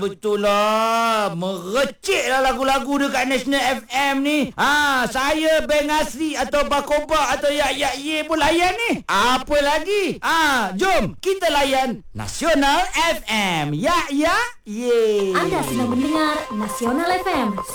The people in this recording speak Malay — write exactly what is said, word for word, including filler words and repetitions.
Betul lah. Merecik lah lagu-lagu dekat National F M ni. Ha, saya Beng Asri atau Bakoba atau Yak Yak Ye pun layan ni. Apa lagi? Ha, jom kita layan Nasional F M. Yak Yak Ye. Anda sedang mendengar Nasional F M